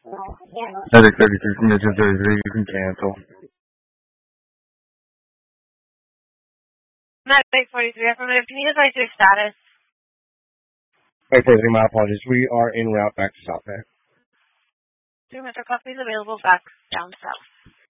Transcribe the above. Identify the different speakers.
Speaker 1: Medic 33 from Mission 33, you can cancel.
Speaker 2: Medic 43, affirmative. Can you advise your status?
Speaker 1: Wait, my apologies. We are en route back to South Bay.
Speaker 2: 3 Metro copies available back down south.